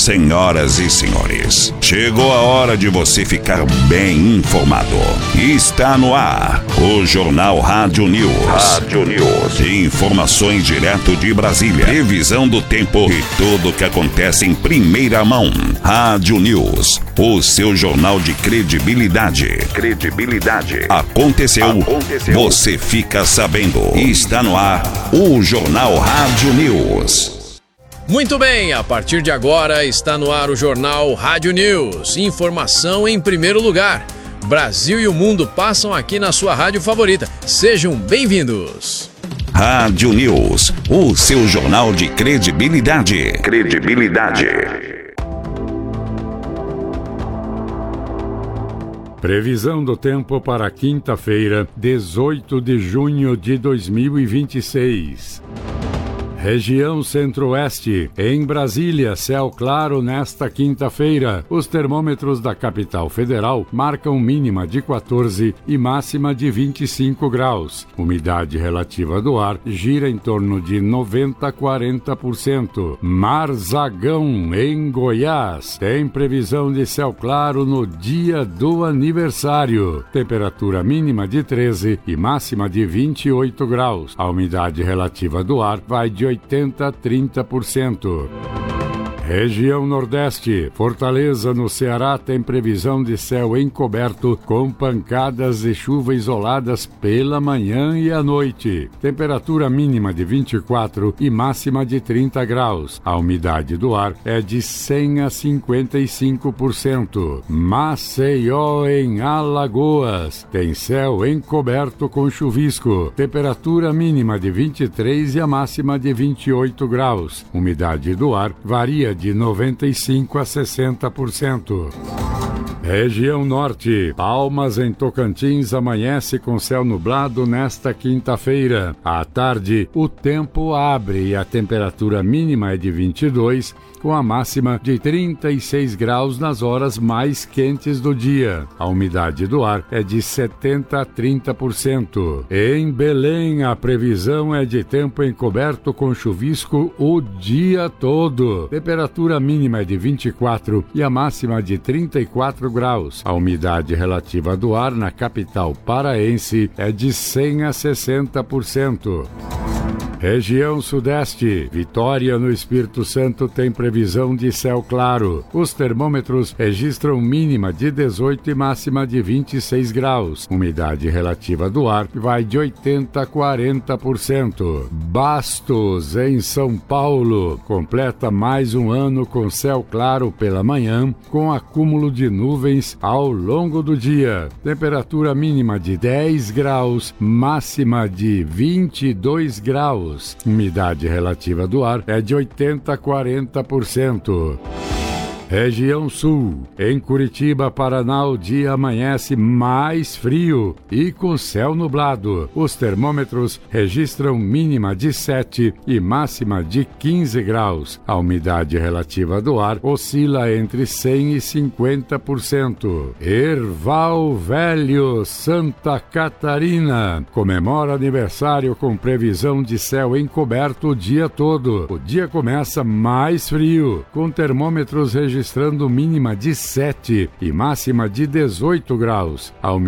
Senhoras e senhores, chegou a hora de você ficar bem informado. Está no ar o Jornal Rádio News. Informações direto de Brasília, previsão do tempo e tudo o que acontece em primeira mão. Rádio News, o seu jornal de credibilidade. Aconteceu, você fica sabendo. Está no ar o Jornal Rádio News. Muito bem, a partir de agora está no ar o Jornal Rádio News. Informação em primeiro lugar. Brasil e o mundo passam aqui na sua rádio favorita. Sejam bem-vindos. Rádio News, o seu jornal de credibilidade. Previsão do tempo para quinta-feira, 18 de junho de 2026. Região Centro-Oeste, em Brasília, céu claro nesta quinta-feira. Os termômetros da capital federal marcam mínima de 14 e máxima de 25 graus. Umidade relativa do ar gira em torno de 90 a 40%. Marzagão, em Goiás, tem previsão de céu claro no dia do aniversário. Temperatura mínima de 13 e máxima de 28 graus. A umidade relativa do ar vai de 80 a 30%. Região Nordeste, Fortaleza, no Ceará, tem previsão de céu encoberto com pancadas de chuva isoladas pela manhã e à noite. Temperatura mínima de 24 e máxima de 30 graus. A umidade do ar é de 100 a 55%. Maceió, em Alagoas, tem céu encoberto com chuvisco. Temperatura mínima de 23 e a máxima de 28 graus. Umidade do ar varia de 95 a 60%. Região Norte, Palmas, em Tocantins, amanhece com céu nublado nesta quinta-feira. À tarde, o tempo abre e a temperatura mínima é de 22, com a máxima de 36 graus nas horas mais quentes do dia. A umidade do ar é de 70 a 30%. Em Belém, a previsão é de tempo encoberto com chuvisco o dia todo. Temperatura mínima é de 24 e a máxima de 34 graus. A umidade relativa do ar na capital paraense é de 100 a 60%. Região Sudeste, Vitória, no Espírito Santo, tem previsão de céu claro. Os termômetros registram mínima de 18 e máxima de 26 graus. Umidade relativa do ar vai de 80 a 40%. Bastos, em São Paulo, completa mais um ano com céu claro pela manhã, com acúmulo de nuvens ao longo do dia. Temperatura mínima de 10 graus, máxima de 22 graus. Umidade relativa do ar é de 80 a 40%. Região Sul, em Curitiba, Paraná, o dia amanhece mais frio e com céu nublado. Os termômetros registram mínima de 7 e máxima de 15 graus. A umidade relativa do ar oscila entre 100 e 50%. Erval Velho, Santa Catarina, comemora aniversário com previsão de céu encoberto o dia todo. O dia começa mais frio, com termômetros registrando mínima de 7 e máxima de 18 graus. A